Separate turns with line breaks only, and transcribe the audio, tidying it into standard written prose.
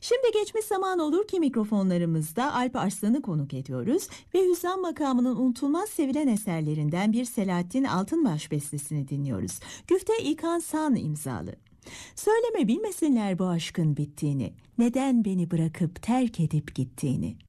Şimdi geçmiş zaman olur ki mikrofonlarımızda Alp Arslan'ı konuk ediyoruz ve Hüsam makamının unutulmaz sevilen eserlerinden bir Selahattin Altınbaş bestesini dinliyoruz. Güfte İlkan San imzalı. Söyleme bilmesinler bu aşkın bittiğini, neden beni bırakıp terk edip gittiğini.